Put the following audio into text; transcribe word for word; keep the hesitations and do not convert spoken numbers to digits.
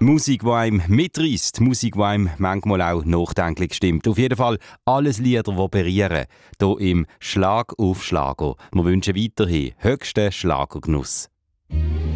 Musik, die einem mitreißt, Musik, die einem manchmal auch nachdenklich stimmt. Auf jeden Fall alles Lieder, die berühren. Hier im Schlag auf Schlager. Wir wünschen weiterhin höchsten Schlagergenuss.